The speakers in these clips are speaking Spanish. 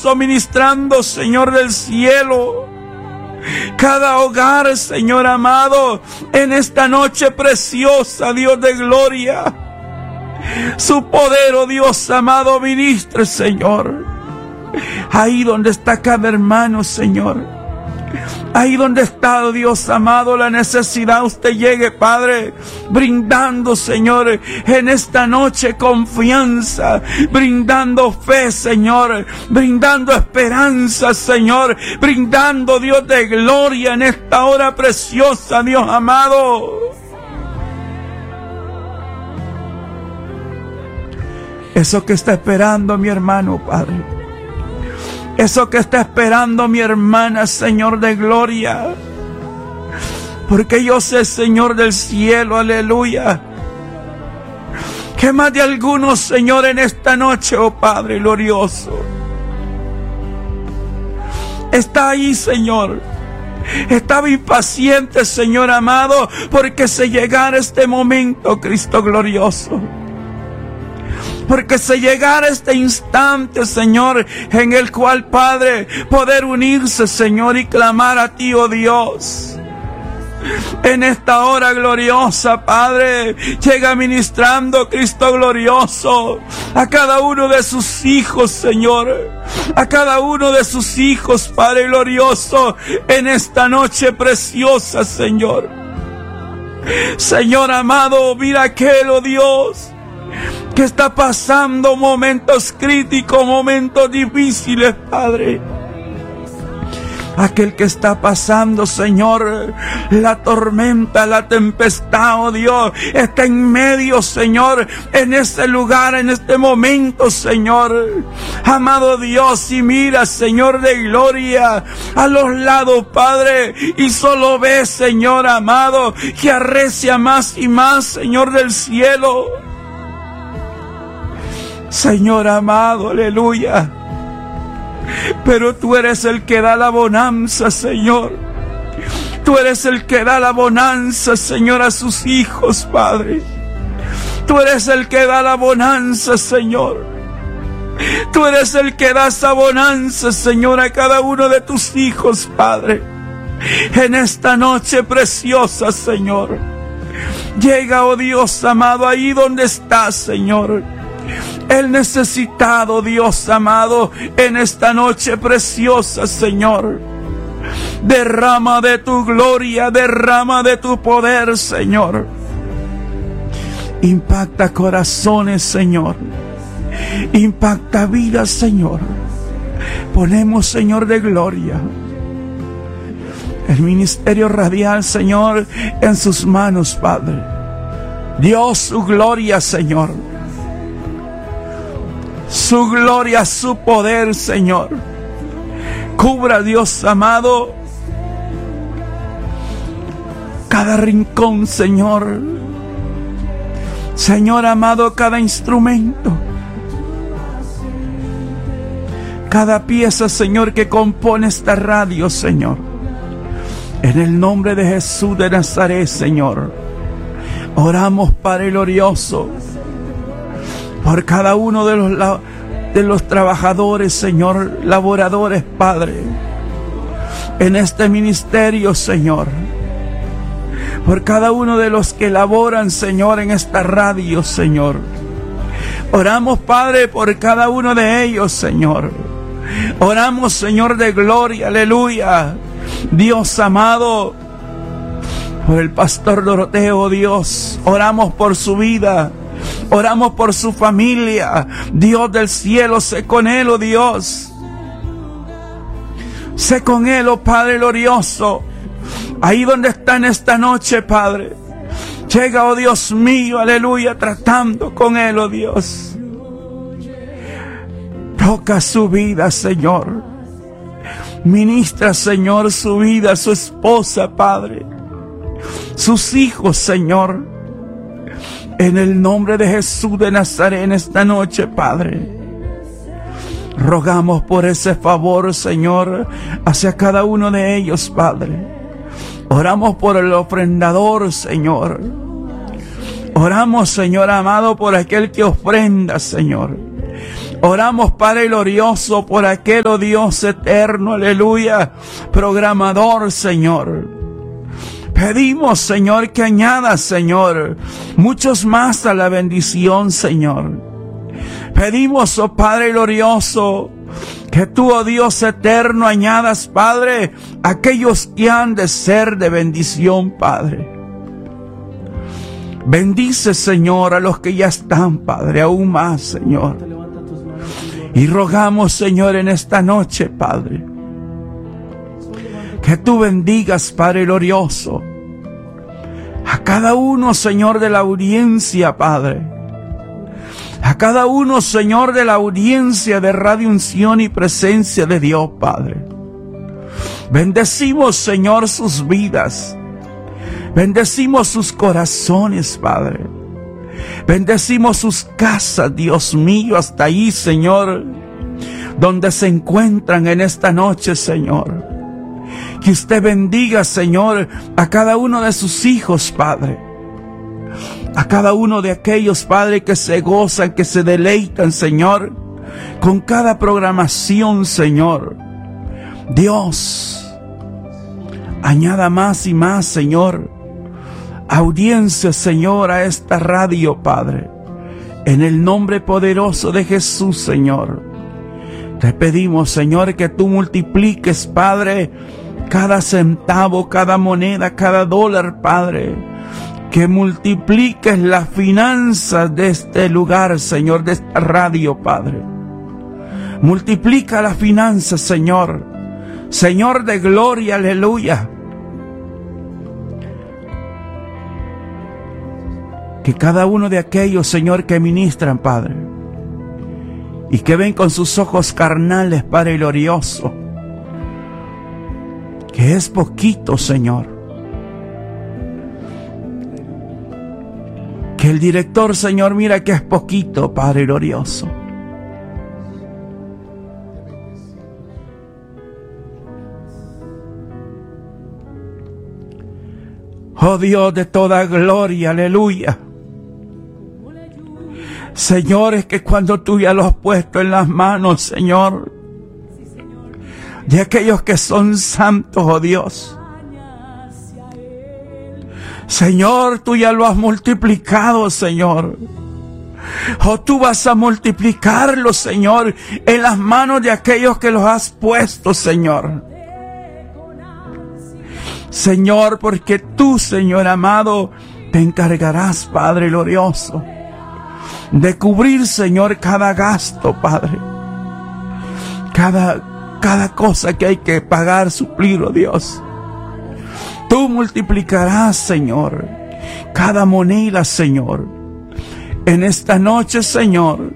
glorioso, ministrando, Señor del cielo, cada hogar, Señor amado, en esta noche preciosa, Dios de gloria. Su poder, oh Dios amado, ministre, Señor, ahí donde está cada hermano, Señor. Ahí donde está, oh Dios amado, la necesidad, usted llegue, Padre, brindando, Señor, en esta noche confianza, brindando fe, Señor, brindando esperanza, Señor, brindando, Dios de gloria, en esta hora preciosa, Dios amado. Eso que está esperando mi hermano, Padre. Eso que está esperando mi hermana, Señor de gloria. Porque yo sé, Señor del cielo, aleluya, que más de algunos, Señor, en esta noche, oh Padre glorioso, está ahí, Señor. Estaba impaciente, Señor amado, porque se llegara este momento, Cristo glorioso. Porque se llegara este instante, Señor, en el cual, Padre, poder unirse, Señor, y clamar a ti, oh Dios. En esta hora gloriosa, Padre, llega ministrando, Cristo glorioso, a cada uno de sus hijos, Señor. A cada uno de sus hijos, Padre glorioso, en esta noche preciosa, Señor. Señor amado, mira aquel, oh Dios, que está pasando momentos críticos, momentos difíciles, Padre. Aquel que está pasando, Señor, la tormenta, la tempestad, oh Dios, está en medio, Señor, en ese lugar, en este momento, Señor. Amado Dios, y mira, Señor de gloria, a los lados, Padre, y solo ve, Señor amado, que arrecia más y más, Señor del cielo. Señor amado, aleluya. Pero tú eres el que da la bonanza, Señor. Tú eres el que da la bonanza, Señor, a sus hijos, Padre. Tú eres el que da la bonanza, Señor. Tú eres el que da esa bonanza, Señor, a cada uno de tus hijos, Padre. En esta noche preciosa, Señor. Llega, oh Dios amado, ahí donde estás, Señor. El necesitado, Dios amado, en esta noche preciosa, Señor. Derrama de tu gloria, derrama de tu poder, Señor. Impacta corazones, Señor. Impacta vidas, Señor. Ponemos, Señor de gloria, el ministerio radial, Señor, en sus manos, Padre. Dios, su gloria, Señor. Su gloria, su poder, Señor. Cubra, Dios amado, cada rincón, Señor. Señor amado, cada instrumento, cada pieza, Señor, que compone esta radio, Señor. En el nombre de Jesús de Nazaret, Señor, oramos, Padre glorioso, por cada uno de los trabajadores, Señor, laboradores, Padre, en este ministerio, Señor. Por cada uno de los que laboran, Señor, en esta radio, Señor. Oramos, Padre, por cada uno de ellos, Señor. Oramos, Señor de gloria, aleluya. Dios amado, por el pastor Doroteo, Dios, oramos por su vida. Oramos por su familia. Dios del cielo, sé con él, oh Dios. Sé con él, oh Padre glorioso. Ahí donde está en esta noche, Padre. Llega, oh Dios mío, aleluya, tratando con él, oh Dios. Toca su vida, Señor. Ministra, Señor, su vida, su esposa, Padre. Sus hijos, Señor. En el nombre de Jesús de Nazaret, en esta noche, Padre, rogamos por ese favor, Señor, hacia cada uno de ellos, Padre. Oramos por el ofrendador, Señor. Oramos, Señor amado, por aquel que ofrenda, Señor. Oramos, Padre glorioso, por aquel, oh Dios eterno, aleluya, programador, Señor. Pedimos, Señor, que añadas, Señor, muchos más a la bendición, Señor. Pedimos, oh Padre glorioso, que tú, oh Dios eterno, añadas, Padre, aquellos que han de ser de bendición, Padre. Bendice, Señor, a los que ya están, Padre, aún más, Señor. Y rogamos, Señor, en esta noche, Padre, que tú bendigas, Padre glorioso, a cada uno, Señor, de la audiencia, Padre. A cada uno, Señor, de la audiencia de Radio Unción y Presencia de Dios, Padre. Bendecimos, Señor, sus vidas. Bendecimos sus corazones, Padre. Bendecimos sus casas, Dios mío, hasta ahí, Señor, donde se encuentran en esta noche, Señor. Que usted bendiga, Señor, a cada uno de sus hijos, Padre. A cada uno de aquellos, Padre, que se gozan, que se deleitan, Señor, con cada programación, Señor. Dios, añada más y más, Señor, audiencia, Señor, a esta radio, Padre. En el nombre poderoso de Jesús, Señor. Te pedimos, Señor, que tú multipliques, Padre, cada centavo, cada moneda, cada dólar, Padre. Que multipliques las finanzas de este lugar, Señor, de esta radio, Padre. Multiplica las finanzas, Señor. Señor de gloria, aleluya. Que cada uno de aquellos, Señor, que ministran, Padre, y que ven con sus ojos carnales, Padre glorioso, que es poquito, Señor. Que el director, Señor, mira que es poquito, Padre glorioso. Oh Dios de toda gloria, aleluya. Señor, es que cuando tú ya lo has puesto en las manos, Señor, de aquellos que son santos, oh Dios. Señor, tú ya lo has multiplicado, Señor. Oh, tú vas a multiplicarlo, Señor, en las manos de aquellos que los has puesto, Señor. Señor, porque tú, Señor amado, te encargarás, Padre glorioso, de cubrir, Señor, cada gasto, Padre. Cada cosa que hay que pagar, suplir, oh Dios. Tú multiplicarás, Señor, cada moneda, Señor. En esta noche, Señor,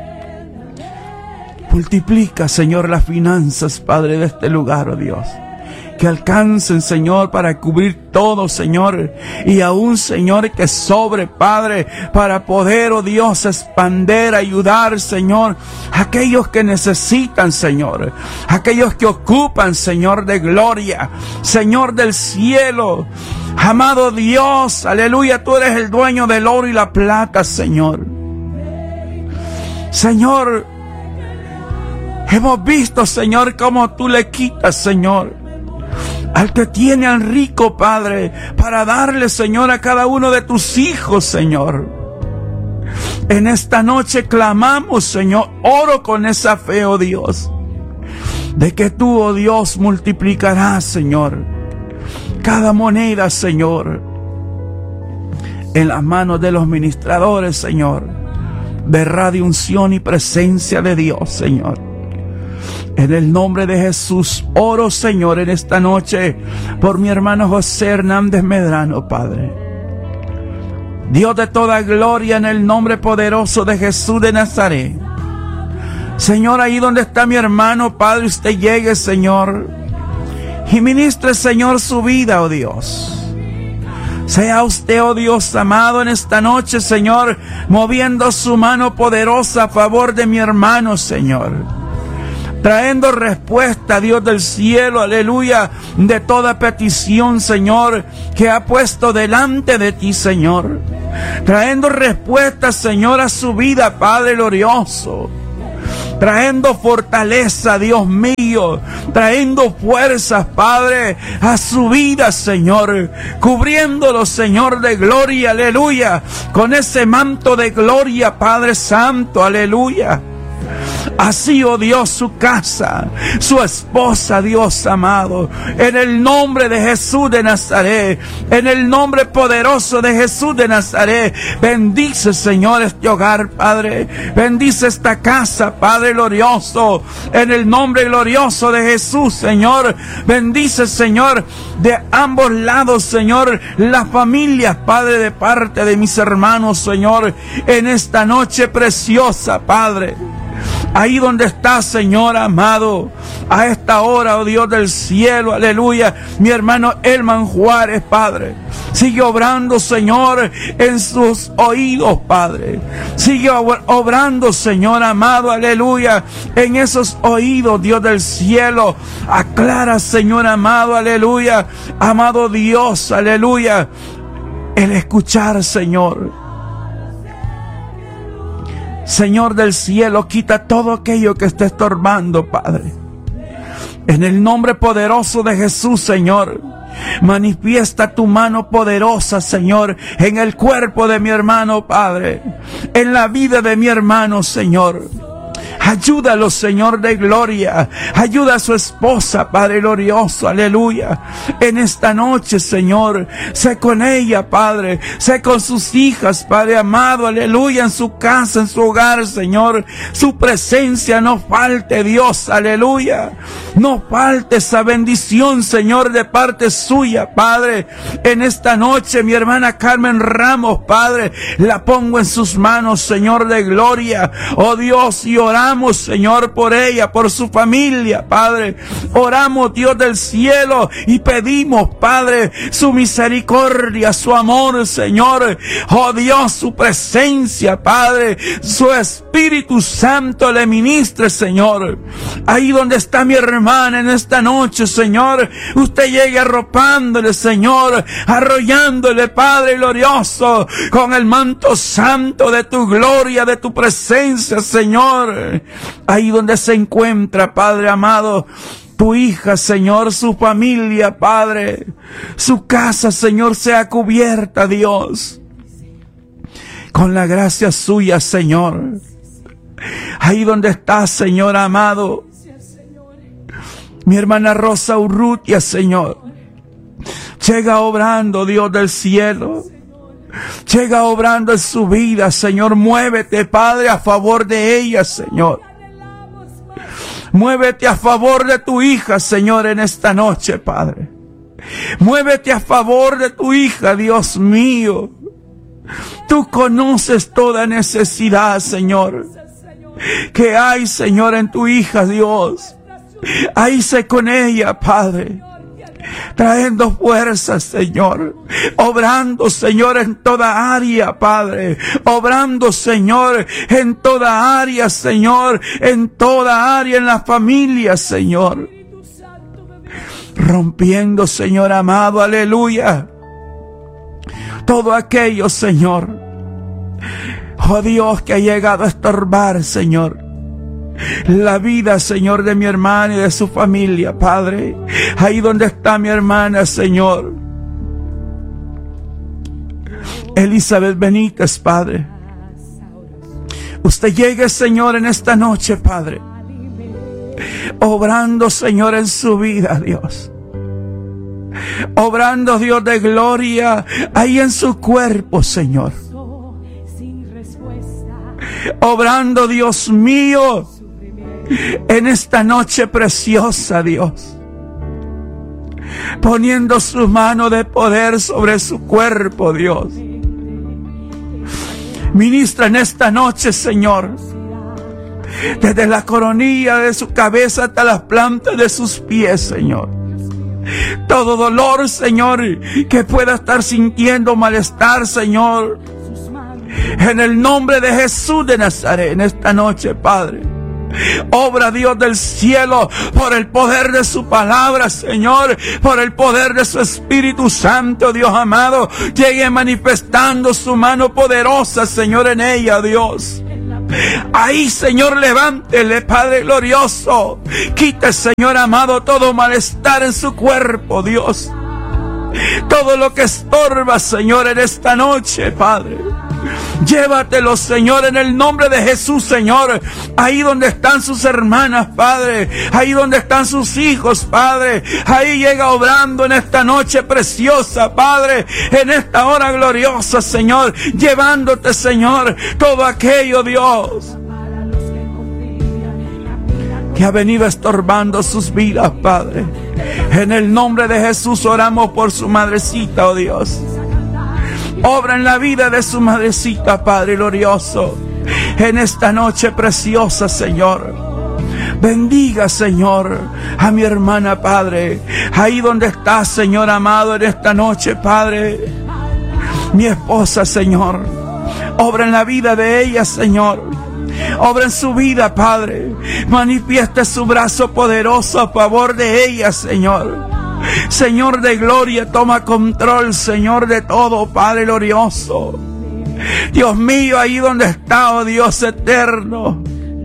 multiplica, Señor, las finanzas, Padre, de este lugar, oh Dios. Que alcancen, Señor, para cubrir todo, Señor. Y aún, Señor, que sobre, Padre, para poder, oh Dios, expander, ayudar, Señor, a aquellos que necesitan, Señor. Aquellos que ocupan, Señor, de gloria. Señor del cielo. Amado Dios, aleluya, tú eres el dueño del oro y la plata, Señor. Señor, hemos visto, Señor, cómo tú le quitas, Señor, al que tiene al rico, Padre, para darle, Señor, a cada uno de tus hijos, Señor. En esta noche clamamos, Señor, oro con esa fe, oh Dios, de que tú, oh Dios, multiplicarás, Señor, cada moneda, Señor, en las manos de los ministradores, Señor, de Radio Unción y Presencia de Dios, Señor. En el nombre de Jesús, oro, Señor, en esta noche por mi hermano José Hernández Medrano, Padre. Dios de toda gloria, en el nombre poderoso de Jesús de Nazaret. Señor, ahí donde está mi hermano, Padre, usted llegue, Señor, y ministre, Señor, su vida, oh Dios. Sea usted, oh Dios amado, en esta noche, Señor, moviendo su mano poderosa a favor de mi hermano, Señor. Trayendo respuesta, Dios del cielo, aleluya, de toda petición, Señor, que ha puesto delante de ti, Señor. Trayendo respuesta, Señor, a su vida, Padre glorioso. trayendo fortaleza, Dios mío, trayendo fuerzas, Padre, a su vida, Señor, cubriéndolo, Señor, de gloria, aleluya, con ese manto de gloria, Padre Santo, aleluya. Así, oh Dios, su casa, su esposa, Dios amado, en el nombre de Jesús de Nazaret, en el nombre poderoso de Jesús de Nazaret, bendice, Señor, este hogar, Padre, bendice esta casa, Padre glorioso, en el nombre glorioso de Jesús, Señor, bendice, Señor, de ambos lados, Señor, las familias, Padre, de parte de mis hermanos, Señor, en esta noche preciosa, Padre. Ahí donde está, Señor amado, a esta hora, oh Dios del cielo, aleluya, mi hermano Elman Juárez, Padre, sigue obrando, Señor, en sus oídos, Padre, sigue obrando, Señor amado, aleluya, en esos oídos, Dios del cielo, aclara, Señor amado, aleluya, amado Dios, aleluya, el escuchar, Señor. Señor del cielo, quita todo aquello que esté estorbando, Padre. En el nombre poderoso de Jesús, Señor, manifiesta tu mano poderosa, Señor, en el cuerpo de mi hermano, Padre, en la vida de mi hermano, Señor. Ayúdalo, Señor de gloria. Ayuda a su esposa, Padre glorioso, aleluya. En esta noche, Señor, sé con ella, Padre. Sé con sus hijas, Padre amado, aleluya. En su casa, en su hogar, Señor. Su presencia no falte, Dios, aleluya. No falte esa bendición, Señor, de parte suya, Padre. En esta noche, mi hermana Carmen Ramos, Padre, la pongo en sus manos, Señor de gloria. Oh Dios, y oramos, Señor, por ella, por su familia, Padre. Oramos, Dios del cielo, y pedimos, Padre, su misericordia, su amor, Señor. Oh Dios, su presencia, Padre. Su Espíritu Santo le ministre, Señor. Ahí donde está mi hermana en esta noche, Señor, usted llegue arropándole, Señor, arrollándole, Padre glorioso, con el manto santo de tu gloria, de tu presencia, Señor. Ahí donde se encuentra, Padre amado, tu hija, Señor, su familia, Padre, su casa, Señor, sea cubierta, Dios, con la gracia suya, Señor. Ahí donde está, Señor amado, mi hermana Rosa Urrutia, Señor, llega obrando, Dios del cielo. Llega obrando en su vida, Señor. Muévete, Padre, a favor de ella, Señor. Muévete a favor de tu hija, Señor, en esta noche, Padre. Muévete a favor de tu hija, Dios mío. Tú conoces toda necesidad, Señor, que hay, Señor, en tu hija, Dios. Ahí sé con ella, Padre, trayendo fuerzas, Señor, obrando, Señor, en toda área, Padre, obrando, Señor, en toda área, Señor, en toda área, en la familia, Señor, rompiendo, Señor amado, aleluya, todo aquello, Señor, oh Dios, que ha llegado a estorbar, Señor, la vida, Señor, de mi hermana y de su familia, Padre. Ahí donde está mi hermana, Señor, Elizabeth Benítez, Padre. Usted llegue, Señor, en esta noche, Padre, obrando, Señor, en su vida, Dios. Obrando, Dios de gloria, ahí en su cuerpo, Señor. Obrando, Dios mío, en esta noche preciosa, Dios, poniendo su mano de poder sobre su cuerpo, Dios. Ministra en esta noche, Señor, desde la coronilla de su cabeza hasta las plantas de sus pies, Señor. Todo dolor, Señor, que pueda estar sintiendo malestar, Señor, en el nombre de Jesús de Nazaret, en esta noche, Padre. Obra, Dios del cielo, por el poder de su palabra, Señor, por el poder de su Espíritu Santo, Dios amado, llegue manifestando su mano poderosa, Señor, en ella, Dios. Ahí, Señor, levántele, Padre glorioso. Quita, Señor amado, todo malestar en su cuerpo, Dios. Todo lo que estorba, Señor, en esta noche, Padre. Llévatelo, Señor, en el nombre de Jesús, Señor. Ahí donde están sus hermanas, Padre. Ahí donde están sus hijos, Padre. Ahí llega obrando en esta noche preciosa, Padre. En esta hora gloriosa, Señor. Llevándote, Señor, todo aquello, Dios, que ha venido estorbando sus vidas, Padre. En el nombre de Jesús oramos por su madrecita, oh Dios. Obra en la vida de su madrecita, Padre glorioso. En esta noche preciosa, Señor. Bendiga, Señor, a mi hermana, Padre. Ahí donde está, Señor amado, en esta noche, Padre. Mi esposa, Señor. Obra en la vida de ella, Señor. Obra en su vida, Padre. Manifiesta su brazo poderoso a favor de ella, Señor. Señor de gloria, toma control, Señor, de todo, Padre glorioso. Dios mío, ahí donde está, oh Dios eterno.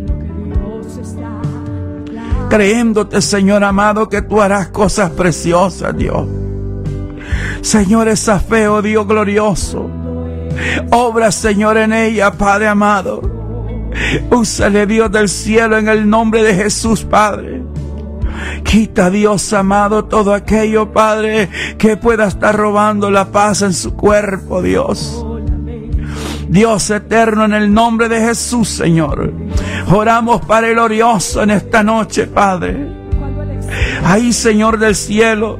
Creyéndote, Señor amado, que tú harás cosas preciosas, Dios. Señor, esa fe, oh Dios glorioso. Obra, Señor, en ella, Padre amado. Úsale, Dios del cielo, en el nombre de Jesús, Padre. Quita, Dios amado, todo aquello, Padre, que pueda estar robando la paz en su cuerpo, Dios. Dios eterno, en el nombre de Jesús, Señor. Oramos, Padre glorioso, en esta noche, Padre. Ahí, Señor del cielo,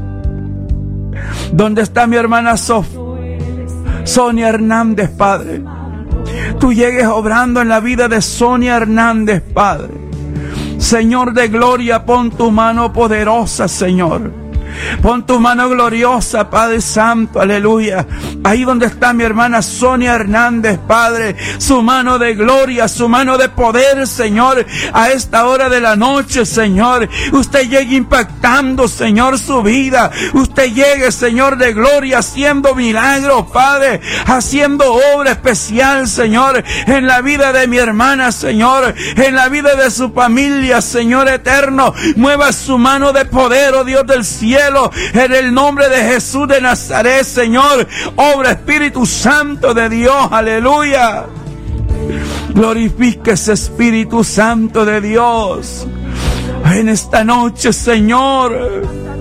donde está mi hermana Sonia Hernández, Padre. Tú llegues obrando en la vida de Sonia Hernández, Padre. Señor de gloria, pon tu mano poderosa, Señor. Pon tu mano gloriosa, Padre Santo, aleluya. Ahí donde está mi hermana Sonia Hernández, Padre, su mano de gloria, su mano de poder, Señor, a esta hora de la noche, Señor. Usted llegue impactando, Señor, su vida. Usted llegue, Señor, de gloria, haciendo milagros, Padre, haciendo obra especial, Señor, en la vida de mi hermana, Señor, en la vida de su familia, Señor eterno. Mueva su mano de poder, oh Dios del cielo. En el nombre de Jesús de Nazaret, Señor, obra Espíritu Santo de Dios, aleluya. Glorifique ese Espíritu Santo de Dios en esta noche, Señor.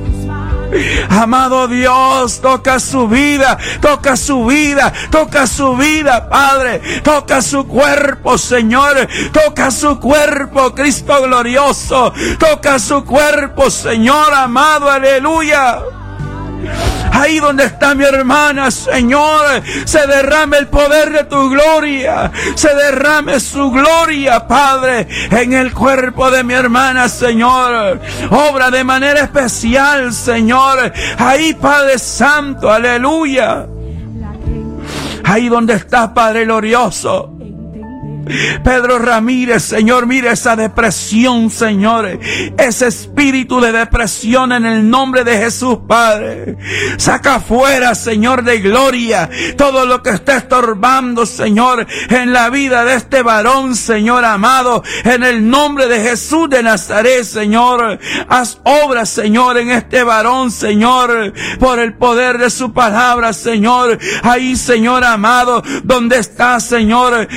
Amado Dios, toca su vida, toca su vida, toca su vida, Padre. Toca su cuerpo, Señor. Toca su cuerpo, Cristo glorioso. Toca su cuerpo, Señor amado, aleluya. Ahí donde está mi hermana, Señor, se derrame el poder de tu gloria, se derrame su gloria, Padre, en el cuerpo de mi hermana, Señor. Obra de manera especial, Señor. Ahí, Padre Santo, aleluya. Ahí donde está, Padre glorioso. Pedro Ramírez, Señor, mire esa depresión, Señor, ese espíritu de depresión en el nombre de Jesús, Padre. Saca fuera, Señor de gloria, todo lo que está estorbando, Señor, en la vida de este varón, Señor amado, en el nombre de Jesús de Nazaret, Señor. Haz obras, Señor, en este varón, Señor, por el poder de su palabra, Señor. Ahí, Señor amado, donde está, Señor,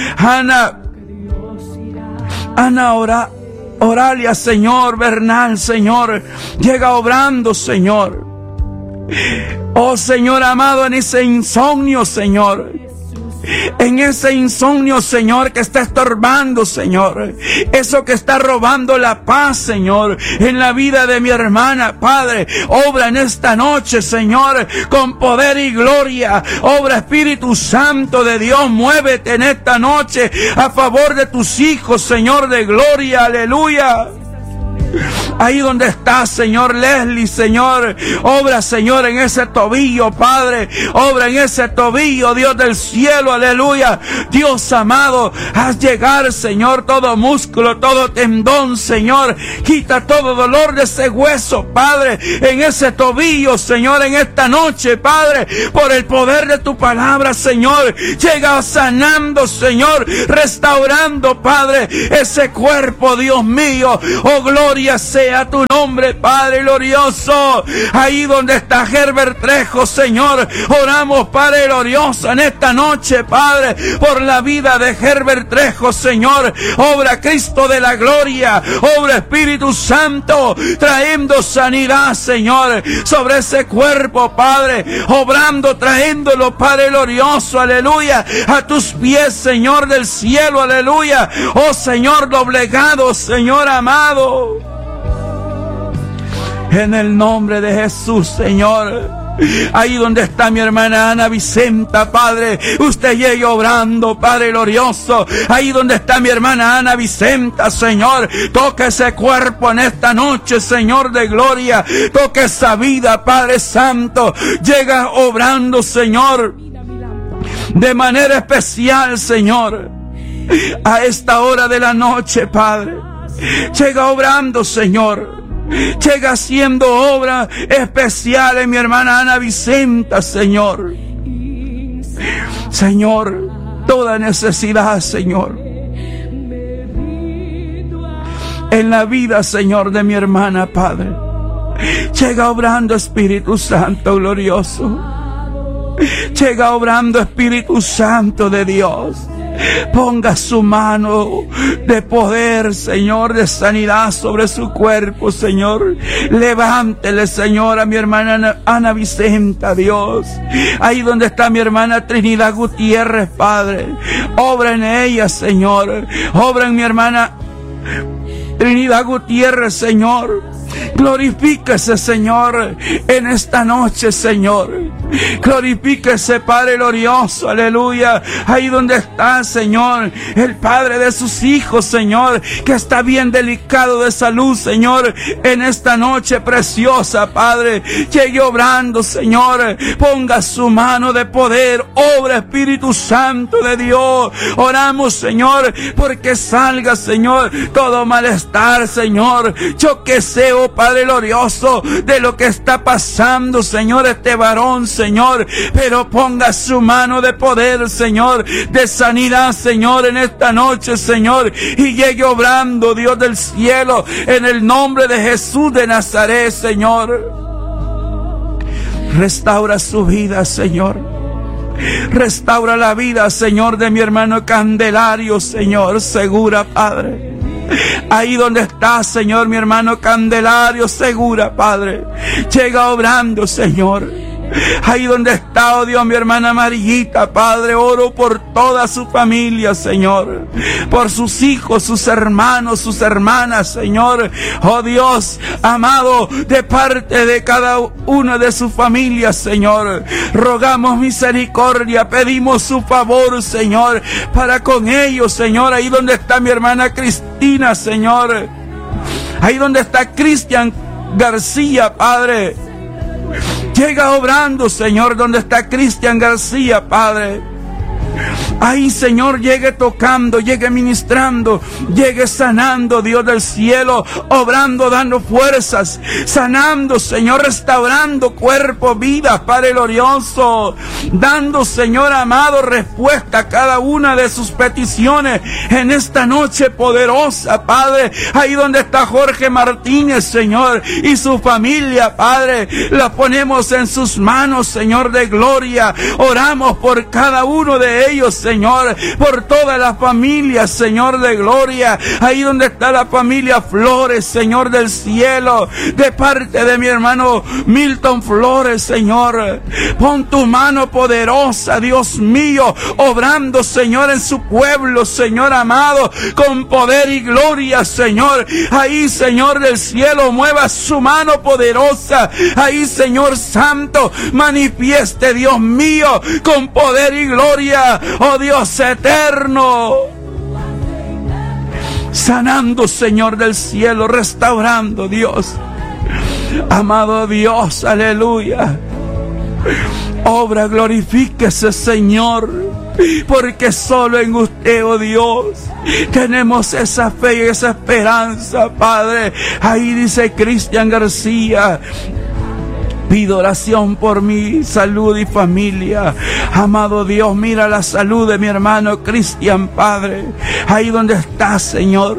Ana Oralia, Señor, Bernal, Señor, llega obrando, Señor. Oh, Señor amado, en ese insomnio, Señor. En ese insomnio, Señor, que está estorbando, Señor. Eso que está robando la paz, Señor, en la vida de mi hermana, Padre. Obra en esta noche, Señor, con poder y gloria. Obra, Espíritu Santo de Dios, muévete en esta noche a favor de tus hijos, Señor de gloria, aleluya. Ahí donde está, Señor, Leslie, Señor, obra, Señor, en ese tobillo, Padre, obra en ese tobillo, Dios del cielo, aleluya. Dios amado, haz llegar, Señor, todo músculo, todo tendón, Señor, quita todo dolor de ese hueso, Padre, en ese tobillo, Señor, en esta noche, Padre, por el poder de tu palabra, Señor, llega sanando, Señor, restaurando, Padre, ese cuerpo, Dios mío. Oh, gloria sea tu nombre, Padre glorioso. Ahí donde está Herbert Trejo, Señor, oramos, Padre glorioso, en esta noche, Padre, por la vida de Herbert Trejo, Señor. Obra Cristo de la gloria, obra Espíritu Santo, trayendo sanidad, Señor, sobre ese cuerpo, Padre, obrando, trayéndolo, Padre glorioso, aleluya, a tus pies, Señor del cielo, aleluya. Oh, Señor doblegado, Señor amado, en el nombre de Jesús, Señor. Ahí donde está mi hermana Ana Vicenta, Padre, usted llegue obrando, Padre glorioso. Ahí donde está mi hermana Ana Vicenta, Señor, toca ese cuerpo en esta noche, Señor de gloria. Toca esa vida, Padre Santo. Llega obrando, Señor, de manera especial, Señor, a esta hora de la noche, Padre. Llega obrando, Señor. Llega haciendo obra especial en mi hermana Ana Vicenta, Señor. Señor, toda necesidad, Señor, en la vida, Señor, de mi hermana, Padre. Llega obrando, Espíritu Santo glorioso. Llega obrando, Espíritu Santo de Dios. Ponga su mano de poder, Señor, de sanidad sobre su cuerpo, Señor. Levántele, Señor, a mi hermana Ana Vicenta, Dios. Ahí donde está mi hermana Trinidad Gutiérrez, Padre. Obra en ella, Señor. Obra en mi hermana Trinidad Gutiérrez, Señor. Glorifíquese, Señor, en esta noche, Señor. Glorifíquese, Padre glorioso, aleluya. Ahí donde está, Señor, el padre de sus hijos, Señor, que está bien delicado de salud, Señor, en esta noche preciosa, Padre. Llegue obrando, Señor. Ponga su mano de poder. Obra, Espíritu Santo de Dios. Oramos, Señor, porque salga, Señor, todo malestar, Señor. Yo que sé, oh Padre glorioso, de lo que está pasando, Señor, este varón, Señor, pero ponga su mano de poder, Señor, de sanidad, Señor, en esta noche, Señor, y llegue obrando, Dios del cielo, en el nombre de Jesús de Nazaret, Señor. Restaura su vida, Señor. Restaura la vida, Señor, de mi hermano Candelario, Señor, Segura, Padre. Ahí donde está, Señor, mi hermano Candelario, Segura, Padre. Llega obrando, Señor. Ahí donde está, oh Dios, mi hermana Amarillita, Padre, oro por toda su familia, Señor, por sus hijos, sus hermanos, sus hermanas, Señor, oh Dios amado, de parte de cada una de sus familias, Señor, rogamos misericordia, pedimos su favor, Señor, para con ellos, Señor. Ahí donde está mi hermana Cristina, Señor, ahí donde está Cristian García, Padre, llega obrando, Señor, donde está Cristian García, Padre. Ahí, Señor, llegue tocando, llegue ministrando, llegue sanando, Dios del cielo, obrando, dando fuerzas, sanando, Señor, restaurando cuerpo, vida, Padre glorioso, dando, Señor amado, respuesta a cada una de sus peticiones en esta noche poderosa, Padre. Ahí donde está Jorge Martínez, Señor, y su familia, Padre, la ponemos en sus manos, Señor de gloria. Oramos por cada uno de ellos, Señor, por toda la familia, Señor de gloria. Ahí donde está la familia Flores, Señor del cielo, de parte de mi hermano Milton Flores, Señor, pon tu mano poderosa, Dios mío, obrando, Señor, en su pueblo, Señor amado, con poder y gloria, Señor. Ahí, Señor del cielo, mueva su mano poderosa. Ahí, Señor santo, manifieste, Dios mío, con poder y gloria, oh Dios eterno. sanando, Señor del cielo, restaurando, Dios. Amado Dios, aleluya. Obra, glorifíquese, Señor, porque solo en usted, oh Dios, tenemos esa fe y esa esperanza, Padre. Ahí dice Cristian García: pido oración por mi salud y familia. Amado Dios, mira la salud de mi hermano Cristian, Padre. Ahí donde está, Señor.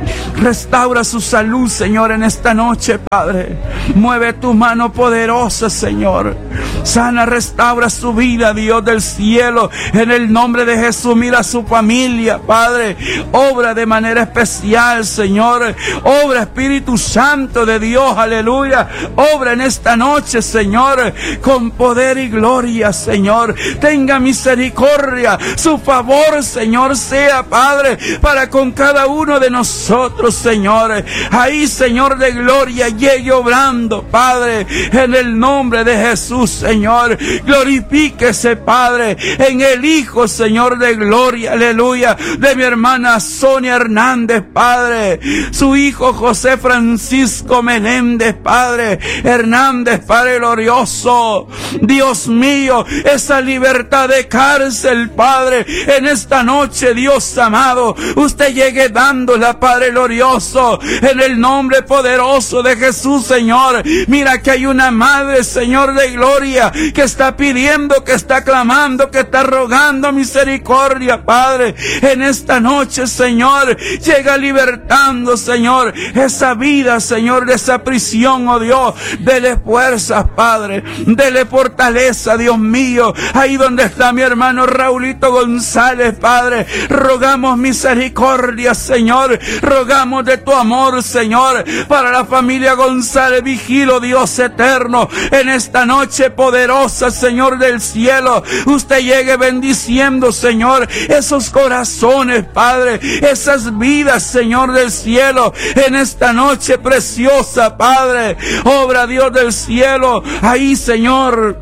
Restaura su salud, Señor, en esta noche, Padre. Mueve tu mano poderosa, Señor. Sana, restaura su vida, Dios del cielo. En el nombre de Jesús, mira a su familia, Padre. Obra de manera especial, Señor. Obra, Espíritu Santo de Dios, aleluya. Obra en esta noche, Señor, con poder y gloria, Señor. Tenga misericordia. Su favor, Señor, sea, Padre, para con cada uno de nosotros, Señor. Ahí, Señor de gloria, llegue obrando, Padre, en el nombre de Jesús, Señor. Glorifíquese, Padre, en el Hijo, Señor de gloria, aleluya, de mi hermana Sonia Hernández, Padre. Su hijo José Francisco Menéndez, Padre Hernández, Padre glorioso. Dios mío, esa libertad de cárcel, Padre, en esta noche, Dios amado, usted llegue dándola, Padre glorioso, en el nombre poderoso de Jesús, Señor. Mira que hay una madre, Señor de gloria, que está pidiendo, que está clamando, que está rogando misericordia, Padre. En esta noche, Señor, llega libertando, Señor, esa vida, Señor, de esa prisión, oh Dios. Dele fuerzas, Padre. Dele fortaleza, Dios mío. Ahí donde está mi hermano Raulito González, Padre. Rogamos misericordia, Señor. Rogamos de tu amor, Señor, para la familia González. Vigilo, Dios eterno, en esta noche poderosa, Señor del cielo. Usted llegue bendiciendo, Señor, esos corazones, Padre, esas vidas, Señor del cielo, en esta noche preciosa, Padre. Obra, Dios del cielo, ahí, Señor.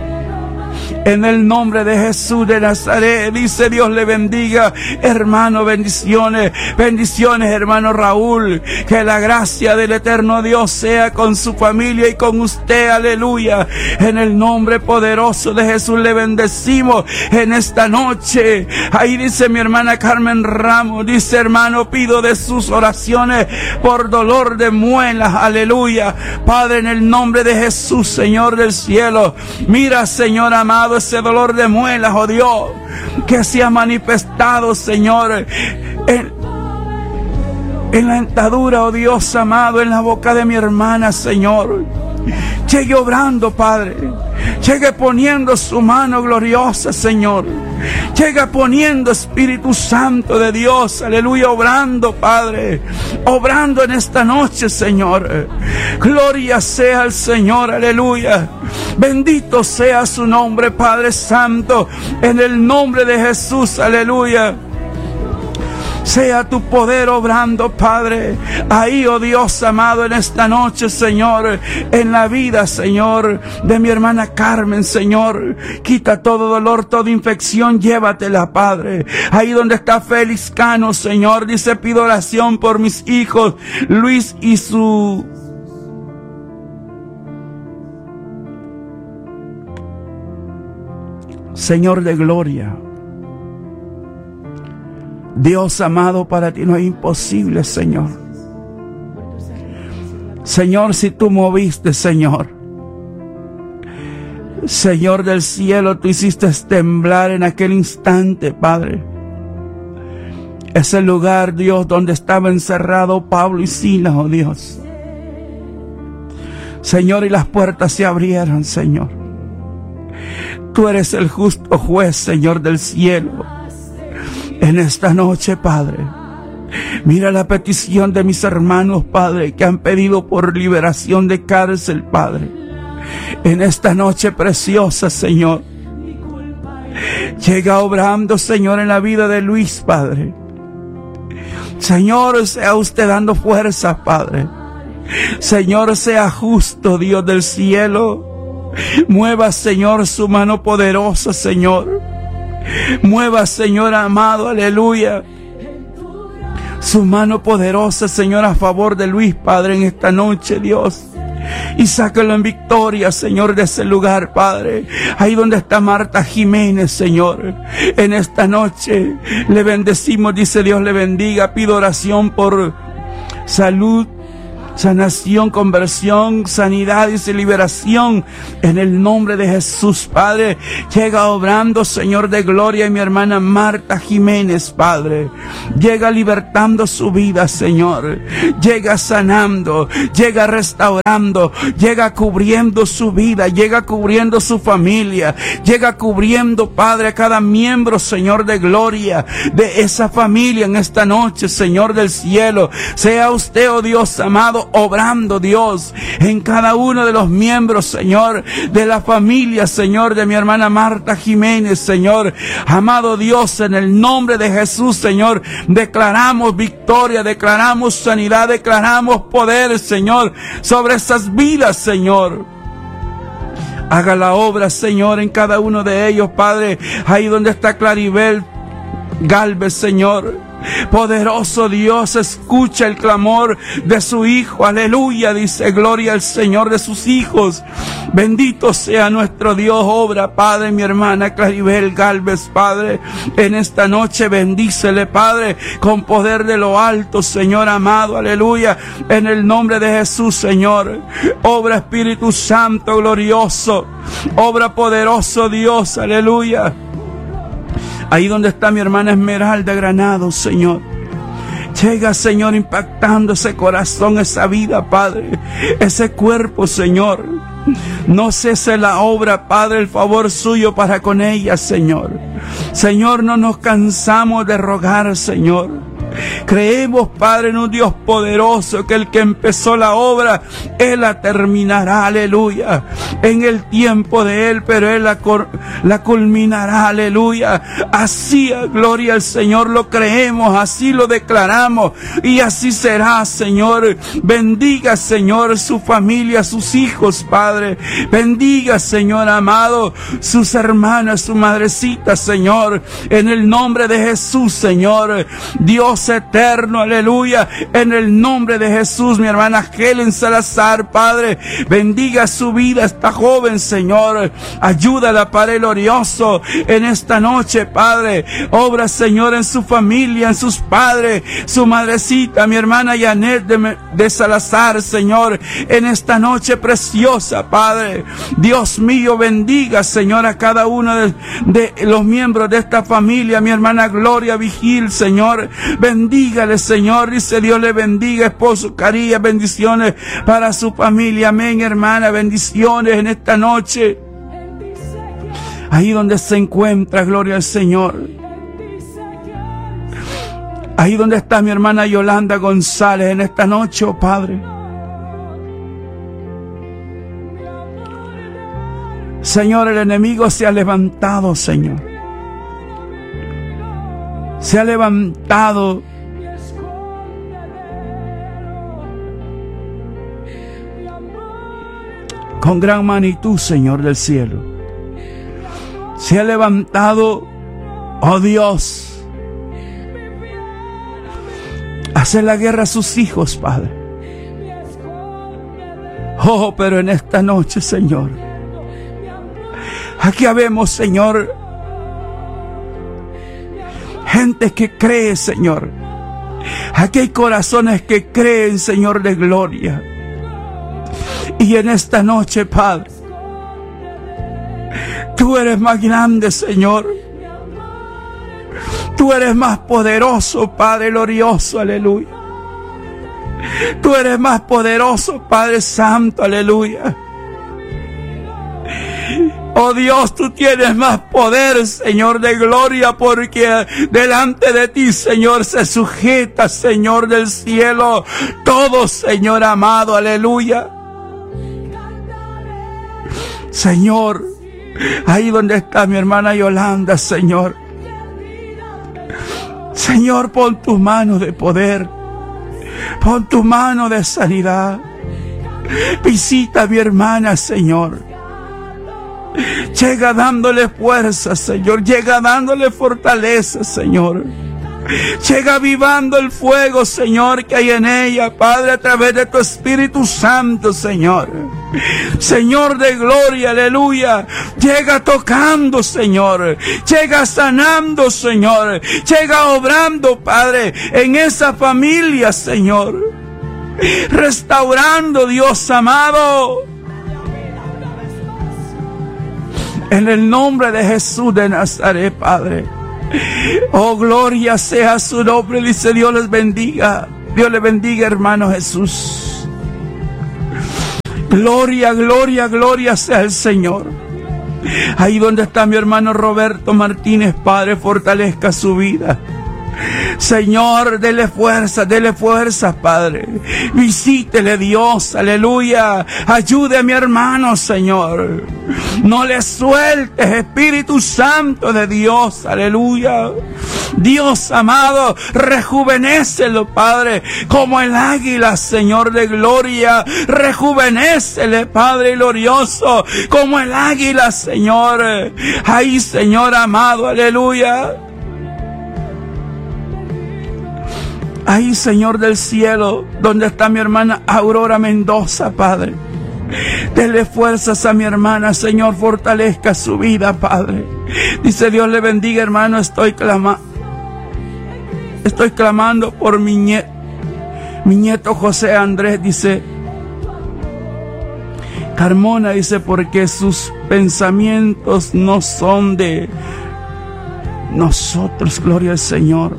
En el nombre de Jesús de Nazaret, dice Dios le bendiga, hermano, bendiciones, bendiciones, hermano Raúl, que la gracia del eterno Dios sea con su familia y con usted, aleluya. En el nombre poderoso de Jesús le bendecimos en esta noche. Ahí dice mi hermana Carmen Ramos, dice: hermano, pido de sus oraciones por dolor de muelas, aleluya. Padre, en el nombre de Jesús, Señor del cielo, mira, Señor amado, ese dolor de muelas, oh Dios, que se ha manifestado, Señor, en la dentadura, oh Dios amado, en la boca de mi hermana, Señor. Llegue obrando, Padre. Llegue poniendo su mano gloriosa, Señor. Llegue poniendo, Espíritu Santo de Dios, aleluya, obrando, Padre. Obrando en esta noche, Señor. Gloria sea al Señor, aleluya. Bendito sea su nombre, Padre Santo. En el nombre de Jesús, aleluya. Sea tu poder obrando, Padre. Ahí, oh Dios amado, en esta noche, Señor, en la vida, Señor, de mi hermana Carmen, Señor. Quita todo dolor, toda infección, llévatela, Padre. Ahí donde está Félix Cano, Señor, dice: pido oración por mis hijos, Luis y su... Señor de gloria. Dios amado, para ti no es imposible, Señor. Señor, si tú moviste, Señor. Señor del cielo, tú hiciste temblar en aquel instante, Padre. Ese lugar, Dios, donde estaba encerrado Pablo y Silas, oh Dios. Señor, y las puertas se abrieron, Señor. Tú eres el justo juez, Señor del cielo. En esta noche, Padre, mira la petición de mis hermanos, Padre, que han pedido por liberación de cárcel, Padre. En esta noche preciosa, Señor, llega obrando, Señor, en la vida de Luis, Padre. Señor, sea usted dando fuerzas, Padre. Señor, sea justo, Dios del cielo. Mueva, Señor, su mano poderosa, Señor. Mueva, Señor amado, aleluya, su mano poderosa, Señor, a favor de Luis, Padre, en esta noche, Dios. Y sácalo en victoria, Señor, de ese lugar, Padre. Ahí donde está Marta Jiménez, Señor. En esta noche le bendecimos, dice Dios le bendiga. Pido oración por salud, sanación, conversión, sanidad y liberación en el nombre de Jesús, Padre. Llega obrando, Señor de gloria, y mi hermana Marta Jiménez, Padre. Llega libertando su vida, Señor. Llega sanando, llega restaurando, llega cubriendo su vida, llega cubriendo su familia, llega cubriendo, Padre, a cada miembro, Señor de gloria, de esa familia en esta noche, Señor del cielo. Sea usted, oh Dios amado, obrando, Dios, en cada uno de los miembros, Señor, de la familia, Señor, de mi hermana Marta Jiménez, Señor. Amado Dios, en el nombre de Jesús, Señor, declaramos victoria, declaramos sanidad, declaramos poder, Señor, sobre esas vidas, Señor. Haga la obra, Señor, en cada uno de ellos, Padre. Ahí donde está Claribel Galvez, Señor. Poderoso Dios, escucha el clamor de su hijo. Aleluya, dice gloria al Señor de sus hijos. Bendito sea nuestro Dios. Obra, Padre, mi hermana Claribel Galvez, Padre, en esta noche bendícele, Padre, con poder de lo alto, Señor amado. Aleluya, en el nombre de Jesús, Señor. Obra, Espíritu Santo glorioso. Obra, poderoso Dios. Aleluya. Ahí donde está mi hermana Esmeralda Granado, Señor. Llega, Señor, impactando ese corazón, esa vida, Padre. Ese cuerpo, Señor. No cese la obra, Padre, el favor suyo para con ella, Señor. Señor, no nos cansamos de rogar, Señor. Creemos, Padre, en un Dios poderoso, que el que empezó la obra, Él la terminará, aleluya, en el tiempo de Él, pero Él la culminará, aleluya. Así, gloria al Señor, lo creemos, así lo declaramos, y así será, Señor. Bendiga, Señor, su familia, sus hijos, Padre. Bendiga, Señor amado, sus hermanas, su madrecita, Señor, en el nombre de Jesús, Señor. Dios eterno, aleluya, en el nombre de Jesús, mi hermana Helen Salazar, Padre, bendiga su vida, esta joven, Señor, ayúdala, Padre glorioso, en esta noche, Padre, obra, Señor, en su familia, en sus padres, su madrecita, mi hermana Janet de Salazar, Señor, en esta noche preciosa, Padre, Dios mío, bendiga, Señor, a cada uno de los miembros de esta familia, mi hermana Gloria Vigil, Señor, bendígale, Señor, dice Dios le bendiga, esposo Carías, bendiciones para su familia, amén, hermana, bendiciones en esta noche, ahí donde se encuentra, gloria al Señor, ahí donde está mi hermana Yolanda González en esta noche, oh Padre, Señor, el enemigo se ha levantado, Señor, se ha levantado con gran magnitud, Señor del cielo. Se ha levantado, oh Dios, a hacer la guerra a sus hijos, Padre. Oh, pero en esta noche, Señor, aquí habemos, Señor, gente que cree, Señor. Aquí hay corazones que creen, Señor de gloria. Y en esta noche, Padre, tú eres más grande, Señor. Tú eres más poderoso, Padre glorioso, aleluya. Tú eres más poderoso, Padre santo, aleluya. Oh Dios, tú tienes más poder, Señor de gloria, porque delante de ti, Señor, se sujeta, Señor del cielo, todo, Señor amado, aleluya. Señor, ahí donde está mi hermana Yolanda, Señor. Señor, pon tus manos de poder, pon tus manos de sanidad. Visita a mi hermana, Señor. Llega dándole fuerza, Señor. Llega dándole fortaleza, Señor. Llega avivando el fuego, Señor, que hay en ella, Padre, a través de tu Espíritu Santo, Señor. Señor de gloria, aleluya. Llega tocando, Señor. Llega sanando, Señor. Llega obrando, Padre, en esa familia, Señor. Restaurando, Dios amado. En el nombre de Jesús de Nazaret, Padre. Oh, gloria sea su nombre. Dice, Dios les bendiga. Dios les bendiga, hermano Jesús. Gloria, gloria, gloria sea el Señor. Ahí donde está mi hermano Roberto Martínez, Padre, fortalezca su vida. Señor, dele fuerza, Padre. Visítele, Dios, aleluya. Ayude a mi hermano, Señor. No le sueltes, Espíritu Santo de Dios, aleluya. Dios amado, rejuvenécelo, Padre, como el águila, Señor de gloria. Rejuvenécele, Padre glorioso, como el águila, Señor. Ahí, Señor amado, aleluya. Ahí, Señor del cielo, donde está mi hermana Aurora Mendoza, Padre. Dele fuerzas a mi hermana, Señor, fortalezca su vida, Padre. Dice, Dios le bendiga, hermano, estoy clamando por mi nieto José Andrés, dice. Carmona dice, porque sus pensamientos no son de nosotros, gloria al Señor.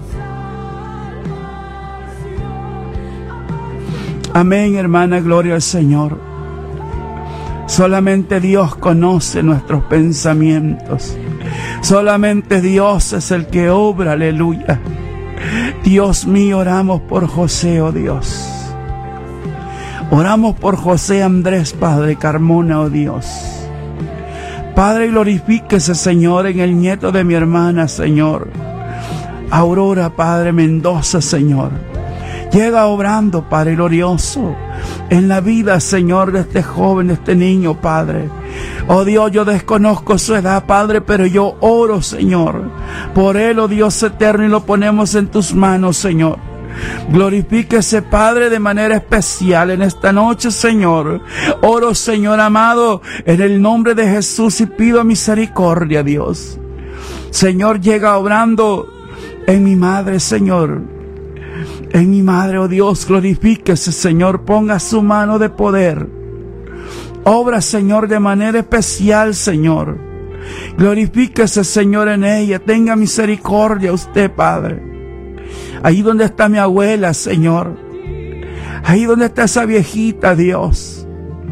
Amén, hermana, gloria al Señor. Solamente Dios conoce nuestros pensamientos. Solamente Dios es el que obra, aleluya. Dios mío, oramos por José, oh Dios. Oramos por José Andrés, Padre Carmona, oh Dios. Padre, glorifíquese, Señor, en el nieto de mi hermana, Señor. Aurora, Padre Mendoza, Señor. Llega obrando, Padre glorioso, en la vida, Señor, de este joven, de este niño, Padre. Oh Dios, yo desconozco su edad, Padre, pero yo oro, Señor, por él, oh Dios eterno, y lo ponemos en tus manos, Señor. Glorifíquese, Padre, de manera especial en esta noche, Señor. Oro, Señor amado, en el nombre de Jesús, y pido misericordia, Dios. Señor, llega obrando en mi madre, Señor. En mi madre, oh Dios, glorifíquese, Señor, ponga su mano de poder. Obra, Señor, de manera especial, Señor. Glorifíquese, Señor, en ella. Tenga misericordia usted, Padre. Ahí donde está mi abuela, Señor. Ahí donde está esa viejita, Dios.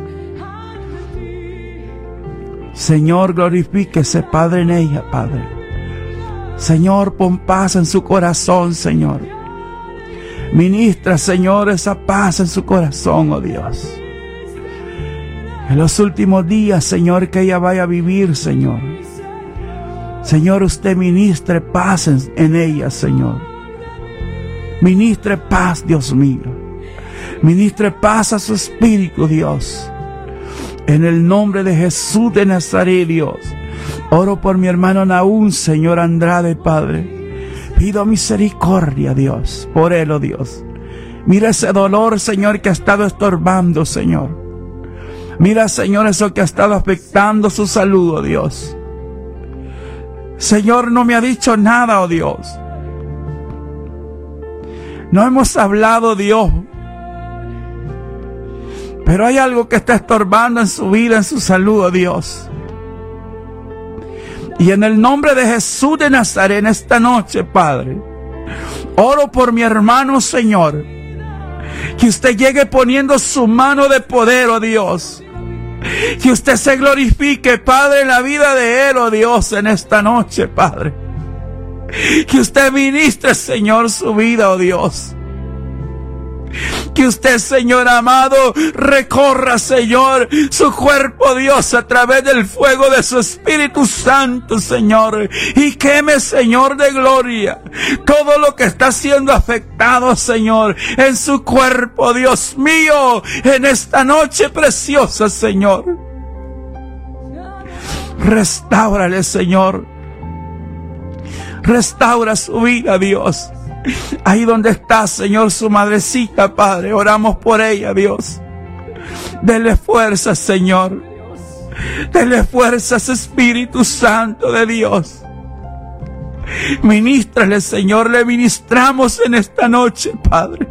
Señor, glorifíquese, Padre, en ella, Padre. Señor, pon paz en su corazón, Señor. Ministra, Señor, esa paz en su corazón, oh Dios. En los últimos días, Señor, que ella vaya a vivir, Señor. Señor, usted ministre paz en ella, Señor. Ministre paz, Dios mío. Ministre paz a su espíritu, Dios. En el nombre de Jesús de Nazaret, Dios. Oro por mi hermano Naún, Señor Andrade, Padre. Pido misericordia, Dios, por él, oh Dios. Mira ese dolor, Señor, que ha estado estorbando, Señor. Mira, Señor, eso que ha estado afectando su salud, oh Dios. Señor, no me ha dicho nada, oh Dios. No hemos hablado, Dios. Pero hay algo que está estorbando en su vida, en su salud, oh Dios. Y en el nombre de Jesús de Nazaret, en esta noche, Padre, oro por mi hermano, Señor. Que usted llegue poniendo su mano de poder, oh Dios. Que usted se glorifique, Padre, en la vida de él, oh Dios, en esta noche, Padre. Que usted ministre, Señor, su vida, oh Dios. Que usted, Señor amado, recorra, Señor, su cuerpo, Dios, a través del fuego de su Espíritu Santo, Señor. Y queme, Señor de gloria, todo lo que está siendo afectado, Señor, en su cuerpo, Dios mío, en esta noche preciosa, Señor. Restáurale, Señor. Restaura su vida, Dios. Ahí donde está, Señor, su madrecita, Padre, oramos por ella, Dios. Dele fuerzas, Señor. Dele fuerzas, Espíritu Santo de Dios. Ministrale, Señor, le ministramos en esta noche, Padre.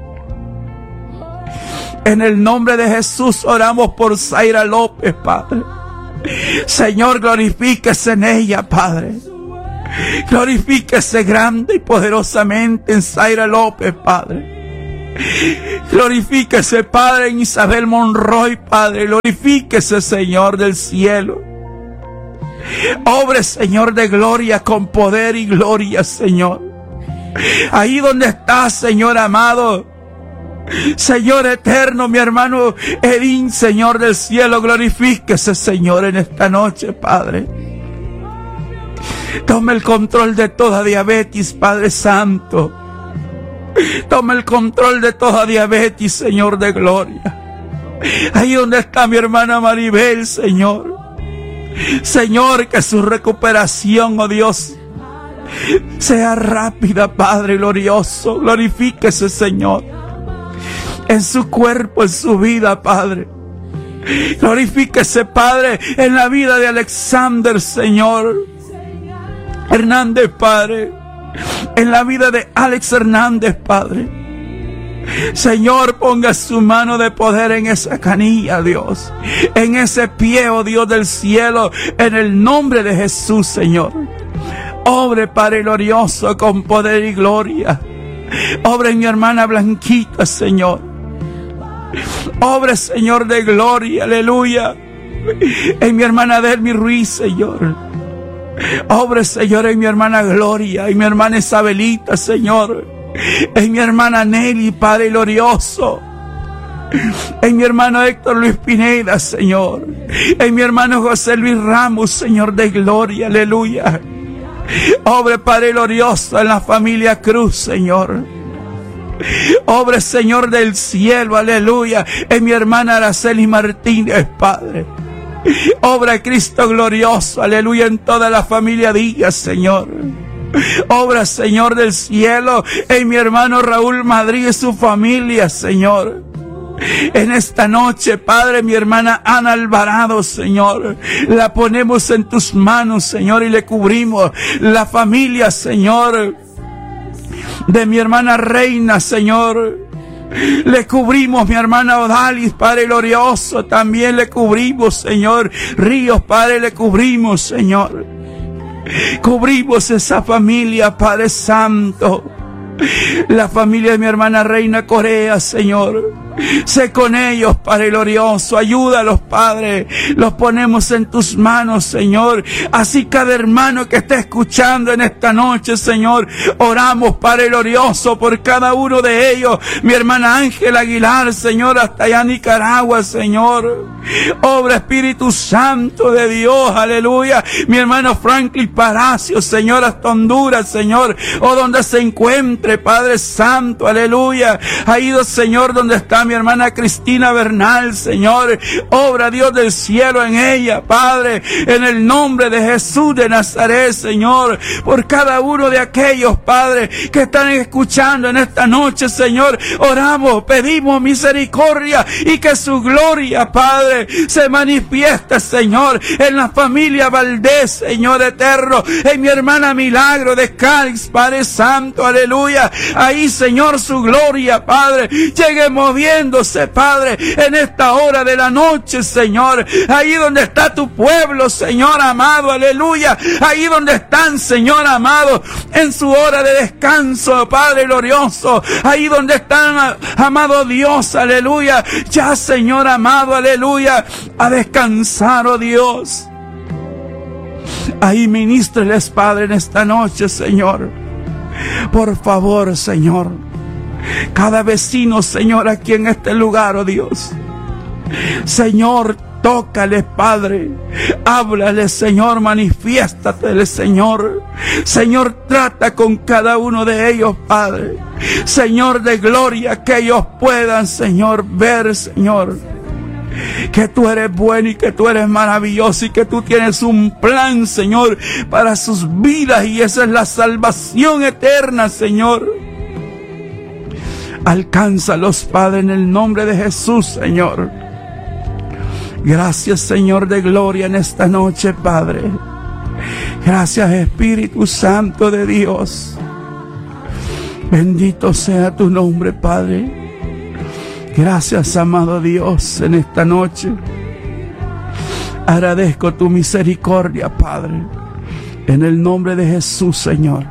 En el nombre de Jesús oramos por Zaira López, Padre. Señor, glorifíquese en ella, Padre. Glorifíquese grande y poderosamente en Zaira López, Padre. Glorifíquese, Padre, en Isabel Monroy, Padre. Glorifíquese, Señor del cielo. Obre, Señor, de gloria con poder y gloria, Señor. Ahí donde está, Señor amado, Señor eterno, mi hermano Edín, Señor del cielo, glorifíquese, Señor, en esta noche, Padre. Toma el control de toda diabetes, Padre Santo. Toma el control de toda diabetes, Señor de gloria. Ahí donde está mi hermana Maribel, Señor. Señor, que su recuperación, oh Dios, sea rápida, Padre glorioso. Glorifíquese, Señor, en su cuerpo, en su vida, Padre. Glorifíquese, Padre, en la vida de Alexander, Señor Hernández, Padre. En la vida de Alex Hernández, Padre. Señor, ponga su mano de poder en esa canilla, Dios. En ese pie, oh Dios del cielo. En el nombre de Jesús, Señor. Obre, Padre glorioso, con poder y gloria. Obre en mi hermana Blanquita, Señor. Obre, Señor de gloria, aleluya. En mi hermana Delmi Ruiz, Señor. Obre, Señor, en mi hermana Gloria, en mi hermana Isabelita, Señor. En mi hermana Nelly, Padre glorioso. En mi hermano Héctor Luis Pineda, Señor. En mi hermano José Luis Ramos, Señor de gloria, aleluya. Obre, Padre glorioso, en la familia Cruz, Señor. Obre, Señor del cielo, aleluya. En mi hermana Araceli Martínez, Padre. Obra Cristo glorioso, aleluya, en toda la familia Díaz, Señor. Obra, Señor del cielo, en mi hermano Raúl Madrid y su familia, Señor. En esta noche, Padre, mi hermana Ana Alvarado, Señor, la ponemos en tus manos, Señor, y le cubrimos la familia, Señor, de mi hermana Reina, Señor. Le cubrimos mi hermana Odalis, Padre glorioso. También le cubrimos, Señor Ríos, Padre, le cubrimos, Señor. Cubrimos esa familia, Padre Santo. La familia de mi hermana Reina Corea, Señor. Sé con ellos, Padre glorioso. Ayúdalos, Padre. Los ponemos en tus manos, Señor. Así cada hermano que esté escuchando en esta noche, Señor, oramos, Padre glorioso, por cada uno de ellos. Mi hermana Ángela Aguilar, Señor, hasta allá en Nicaragua, Señor. Obra Espíritu Santo de Dios, aleluya. Mi hermano Franklin Palacio, Señor, hasta Honduras, Señor. O donde se encuentre, Padre Santo, aleluya. Ahí, Señor, donde está mi hermana Cristina Bernal, Señor. Obra, Dios del cielo, en ella, Padre, en el nombre de Jesús de Nazaret, Señor. Por cada uno de aquellos, Padre, que están escuchando en esta noche, Señor. Oramos, pedimos misericordia y que su gloria, Padre, se manifiesta, Señor, en la familia Valdés, Señor eterno. En mi hermana Milagro de Cáliz, Padre Santo, aleluya. Ahí, Señor, su gloria, Padre, llegue moviéndose, Padre, en esta hora de la noche, Señor. Ahí donde está tu pueblo, Señor amado, aleluya. Ahí donde están, Señor amado, en su hora de descanso, Padre glorioso. Ahí donde están, amado Dios, aleluya. Ya, Señor amado, aleluya, a descansar, oh Dios. Ahí ministreles, Padre, en esta noche, Señor. Por favor, Señor. Cada vecino, Señor, aquí en este lugar, oh Dios. Señor, tócale, Padre. Háblale, Señor, manifiéstate, Señor. Señor, trata con cada uno de ellos, Padre. Señor de gloria, que ellos puedan, Señor, ver, Señor, que tú eres bueno y que tú eres maravilloso y que tú tienes un plan, Señor, para sus vidas, y esa es la salvación eterna, Señor. Alcánzalos, Padre, en el nombre de Jesús, Señor. Gracias, Señor de gloria, en esta noche, Padre. Gracias, Espíritu Santo de Dios. Bendito sea tu nombre, Padre. Gracias, amado Dios, en esta noche. Agradezco tu misericordia, Padre. En el nombre de Jesús, Señor.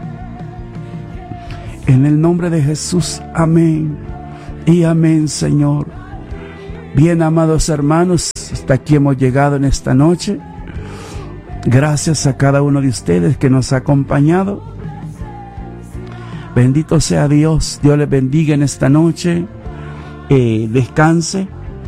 En el nombre de Jesús, amén. Y amén, Señor. Bien, amados hermanos, hasta aquí hemos llegado en esta noche. Gracias a cada uno de ustedes que nos ha acompañado. Bendito sea Dios. Dios les bendiga en esta noche. Descanse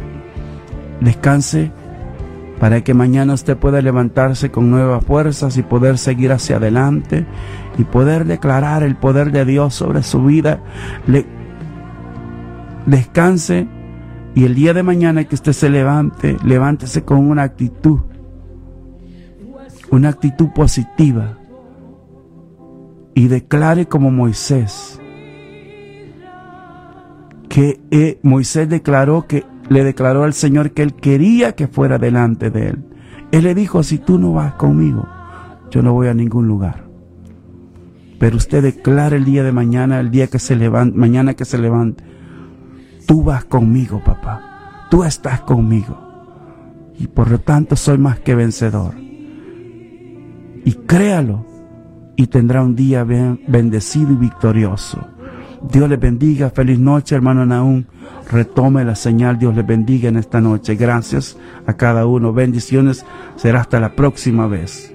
para que mañana usted pueda levantarse con nuevas fuerzas y poder seguir hacia adelante y poder declarar el poder de Dios sobre su vida. Descanse, y el día de mañana que usted se levántese con una actitud positiva, y declare como Moisés, que Moisés le declaró al Señor que él quería que fuera delante de él. Él le dijo: si tú no vas conmigo, yo no voy a ningún lugar. Pero usted declara el día de mañana, mañana que se levante, tú vas conmigo, papá, tú estás conmigo, y por lo tanto soy más que vencedor. Y créalo, y tendrá un día bendecido y victorioso. Dios les bendiga. Feliz noche, hermano Nahum. Retome la señal. Dios les bendiga en esta noche. Gracias a cada uno. Bendiciones. Será hasta la próxima vez.